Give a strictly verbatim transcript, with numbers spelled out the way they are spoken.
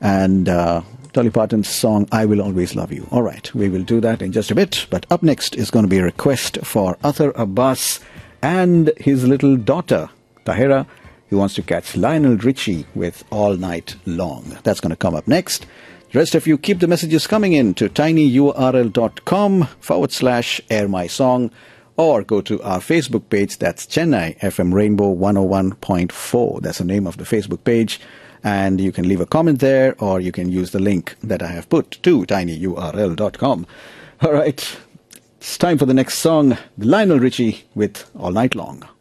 and uh, Dolly Parton's song I Will Always Love You. All right, we will do that in just a bit. But up next is going to be a request for Athar Abbas and his little daughter, Tahira, who wants to catch Lionel Richie with All Night Long. That's going to come up next. The rest of you, keep the messages coming in to tinyurl.com forward slash air my song, or go to our Facebook page. That's Chennai F M Rainbow one oh one point four. That's the name of the Facebook page. And you can leave a comment there, or you can use the link that I have put to tinyurl dot com. All right, it's time for the next song, Lionel Richie with All Night Long.